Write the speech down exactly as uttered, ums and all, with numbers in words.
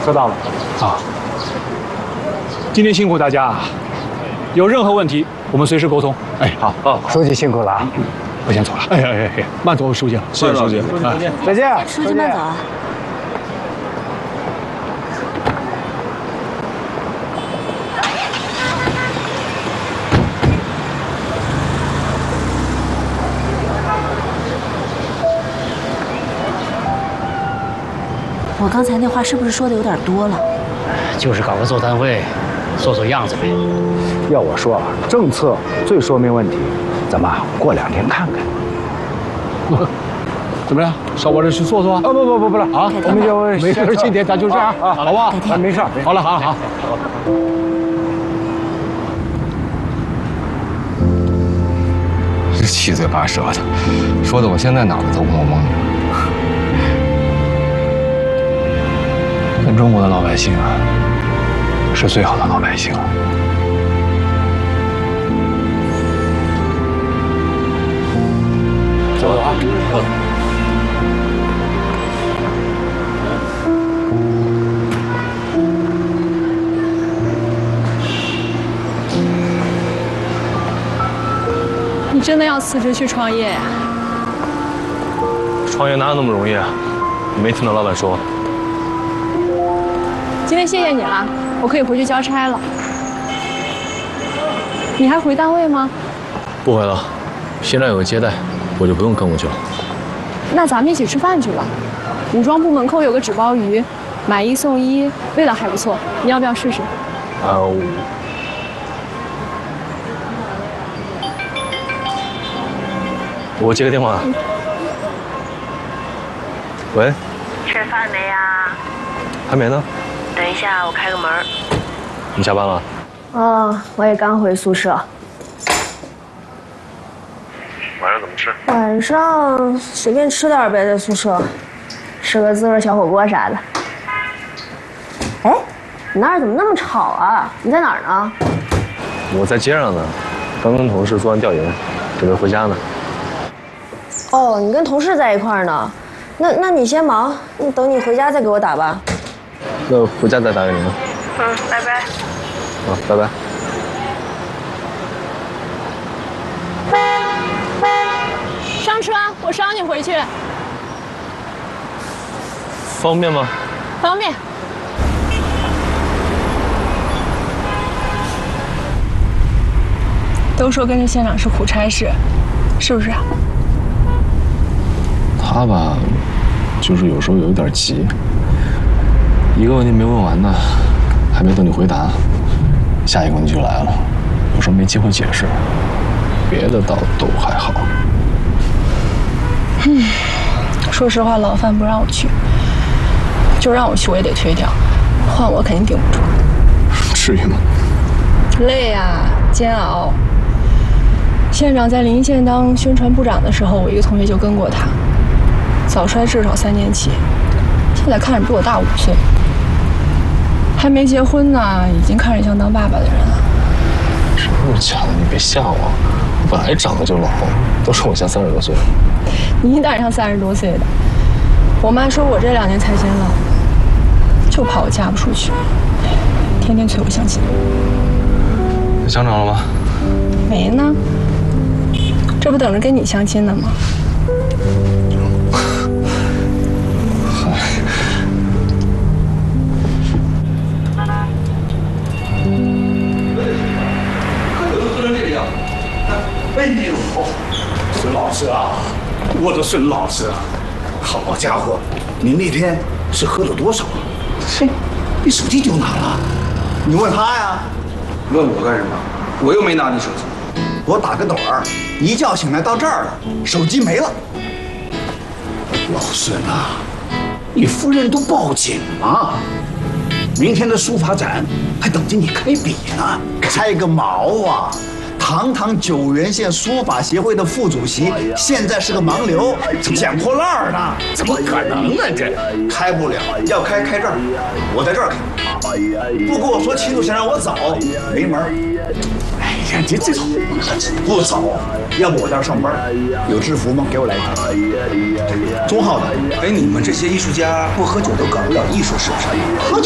车到了。啊，今天辛苦大家，有任何问题我们随时沟通。哎，好， 哦，书记辛苦了啊， 我先走了。哎哎哎，慢走，书记。 谢谢书记。 啊，再见。 书记慢走啊。 我刚才那话是不是说的有点多了？ 就是搞个座谈会，做做样子呗。 要我说啊，政策最说明问题，咱们过两天看看。 怎么样？上我这去坐坐啊？ 哦不不不不了啊，我们就没事，今天咱就这样啊，好不好？ 啊，没事。 好了，好了，好。 这七嘴八舌的，说的我现在脑子都蒙蒙的。 咱中国的老百姓啊，是最好的老百姓了。走走啊！ 你真的要辞职去创业呀？ 创业哪有那么容易啊？你没听到老板说？ 今天谢谢你了，我可以回去交差了。你还回单位吗？ 不回了，现在有个接待，我就不用跟过去了。 那咱们一起吃饭去吧。武装部门口有个纸包鱼，买一送一，味道还不错，你要不要试试？ 啊，我我接个电话。嗯、喂。 吃饭没呀？ 还没呢。 等一下，我开个门。 你下班了？ 哦，我也刚回宿舍。 晚上怎么吃？ 晚上随便吃点呗，在宿舍，吃个自热小火锅啥的。哎，你那儿怎么那么吵啊？你在哪儿呢？ 我在街上呢，刚跟同事做完调研，准备回家呢。 哦，你跟同事在一块儿呢？那那你先忙，等你回家再给我打吧。 那回家再打给你呢。 嗯，拜拜。 啊，拜拜。 上车，我捎你回去。 方便吗？ 方便。都说跟着县长是苦差事，是不是啊？ 他吧，就是有时候有一点急。 一个问题没问完呢，还没等你回答，下一个问题就来了，有时候没机会解释。别的倒都还好。 嗯，说实话，老范不让我去，就让我去我也得推掉，换我肯定顶不住。 至于吗？ 累呀，煎熬。县长在临县当宣传部长的时候，我一个同学就跟过他，早衰至少三年起，现在看着比我大五岁。 还没结婚呢，已经看着像当爸爸的人了。 真的假的？你别吓我，我本来长得就老，都说我像三十多岁。 你当然像三十多岁的。我妈说我这两年才显老，就怕我嫁不出去，天天催我相亲。 你相中了吗？ 没呢，这不等着跟你相亲呢吗？ 哎呦，孙老师啊，我的孙老师啊，好家伙，你那天是喝了多少啊？嘿，你手机丢哪了？ 你问他呀？ 问我干什么？我又没拿你手机。 我打个盹儿，一觉醒来到这儿了，手机没了。 老孙啊，你夫人都报警了，明天的书法展还等着你开笔呢。 开个毛啊！ 堂堂九原县书法协会的副主席，现在是个盲流，捡破烂呢？ 怎么可能呢？这开不了，要开开这儿，我在这儿开。不跟我说齐主想让我走，没门。 哎呀，这这不走，要不我在这儿上班，有制服吗？给我来一条。中号的。 哎，你们这些艺术家不喝酒都搞不了艺术，是不是？ 喝酒。